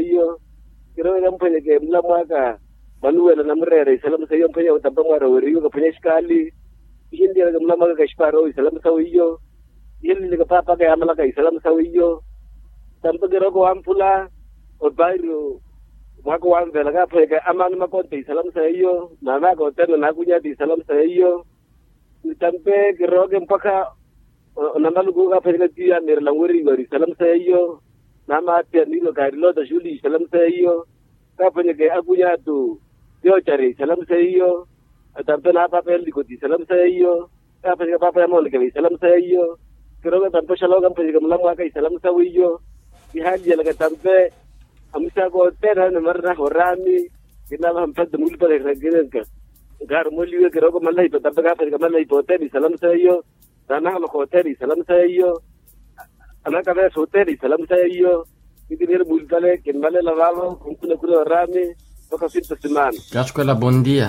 hiyo. Kiro ga mpenye ke mla mwaka manuela na mrere salamu sayo mpenye utamba mwara weriyo ka penye shikali. Hindi ga mla mwaka ka shparo salamu sayo hiyo. Hindi ga papa ga amala ka salamu sayo hiyo. Tampa kiro ko ampula o bairo mwaka wanza laga penye ka amani makonte salamu sayo hiyo. Nana ko tena na kunya di salamu sayo hiyo. Tampe kiro ga mpaka namalu ga penye ka tiya nirla weri weri salamu sayo hiyo. Nama tia nilo karilo da shuli salam sa iyo kapanya ke akunya tu yo cari salam sa iyo tampe na papa eli ko di salam sa iyo kapanya papa mo le ke salam sa iyo kero ga tampe shalo ga panya ga mala ka salam sa iyo di hali ya ga tampe amisa ko tera na marna horami kinama hampad mul pa ga ga gar muli ga kero ga mala ito tampe kapanya ga mala ito teri salam sa iyo dana lo ko teri salam sa iyo ana kada sote di salam saya iyo kidir bultale kenmale lavavo kunkuna kula rami toka fit siman kaskwela bondia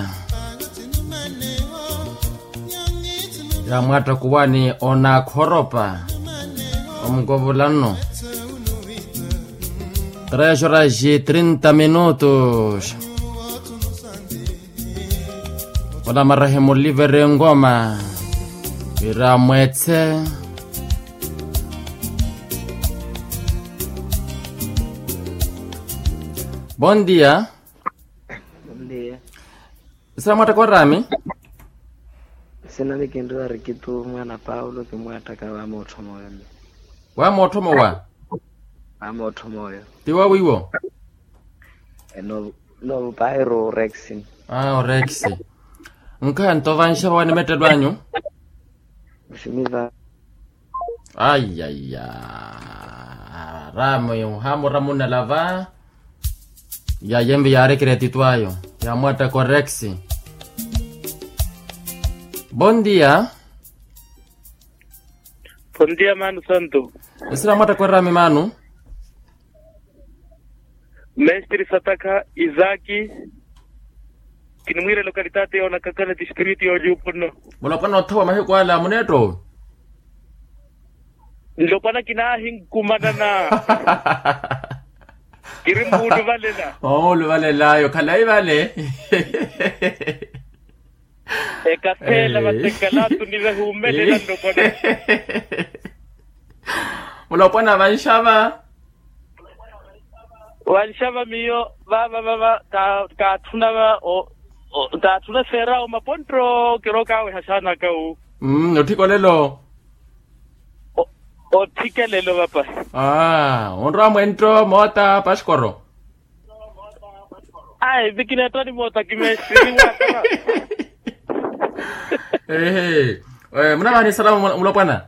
ya mwata kuwani ona khoropa omgovulano 3 horas e 30 minutos Ola marehemu Livere Ngoma Iramwetse Bom dia. Bom dia. Samata kwa rami? Sina mikindwa rikitu mwana Paulo kimwata kawa moto moyo. Wa moto mowa? Wa moto moyo. Tiwa wiwo? No Pyro Rexin. Ah, Rexi. Nkanto vansha wani metedwanyu? Shimiza. Ay. Ramo hamo ramuna lava. Ya yembe ya recretituayo. Ya mwata correxi. Bom dia. Bom dia, Mano Santo. Isra mwata kwa rami manu? Mestre Sataka Izaki. Kinumire localitate ona kakana distrito yo jupuno. Mulapana otawa mahi kwa la muneto? Lopana kinahin kumanana. Kirimbudu vale na. Oh, lo vale la yo kalai vale. Ekatela matekalatu niwe humele na ndopana. Mulapana vanshava? Vanshava miyo va ka tuna sera o mapontro kiroka we hashana ka u. Notiko lelo. O tikelelo papa. Onra muentro mota paskoro. Ai, bikina toni mota kimesiri wakana. Muna ni salamu mulopana.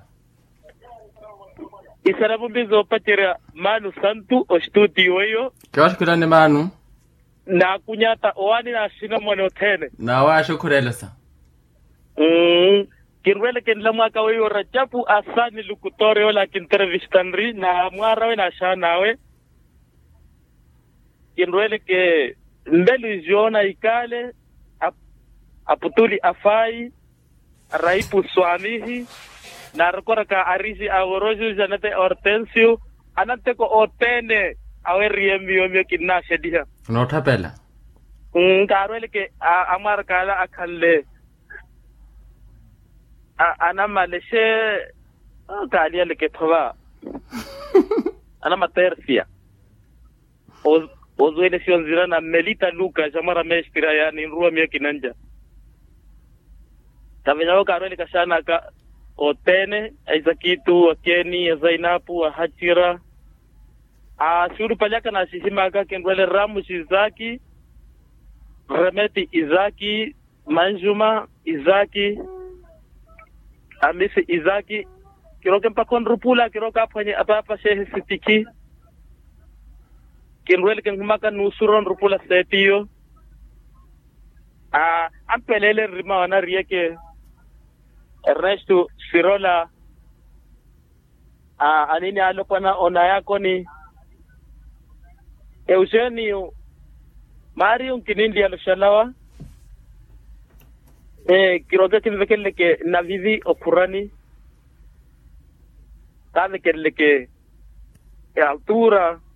Isarabu bizo patira Manu Santu o studio yo. Kwa shukrani Manu. Na kunyata oani na shina mwana tene. Na wa shukrela sa. Kirwele ken la mwaka weyo Rajabu Asani lukutore ola kintervistanri na mwarawe na shanawe. Kirwele ke mbeli jiona ikale aputuli afai raipu swamihi na rekora ka arisi aworoju janate Hortensio anante ko otene awe riemio mio kinashe dia. No tapela. Karwele ke amar kala akalle ana maleshe kalia leke thoba ana materfia ozoele sionzira na Melita Luka jamara mespira ya ni ruwa mia kinanja tabenao karwele kashana ka otene aizakitu akeni Zainapu Hachira suru pajaka na sisima ka kendwele Ramu Izaki Remeti Izaki Manjuma Izaki Amisi Izaki kiroke mpakon rupula kiroka apanye apa shehe sitiki kinwele kengumaka nusuron rupula setiyo ampelele rima wana rieke Ernesto Sirola anini alopana ona yako ni Eugenio Mario kinindi aloshalawa kiroga kinvekele ke navivi okurani kave kele ke altura